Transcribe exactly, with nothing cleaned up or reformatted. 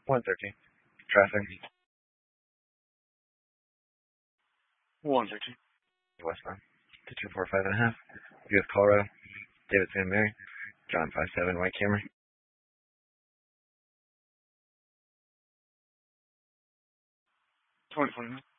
one thirteen. Traffic. one thirteen. Westbound. To two four five and a half. U S Colorado. David Saint Mary. John five seven. White Camry. twenty twenty-nine.